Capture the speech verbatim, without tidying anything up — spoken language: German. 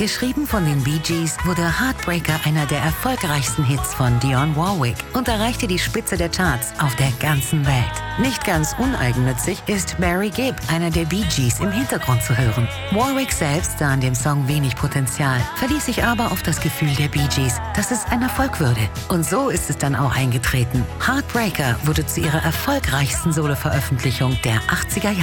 Geschrieben von den Bee Gees wurde Heartbreaker einer der erfolgreichsten Hits von Dionne Warwick und erreichte die Spitze der Charts auf der ganzen Welt. Nicht ganz uneigennützig ist Barry Gibb, einer der Bee Gees, im Hintergrund zu hören. Warwick selbst sah in dem Song wenig Potenzial, verließ sich aber auf das Gefühl der Bee Gees, dass es ein Erfolg würde. Und so ist es dann auch eingetreten. Heartbreaker wurde zu ihrer erfolgreichsten Solo-Veröffentlichung der achtziger Jahre.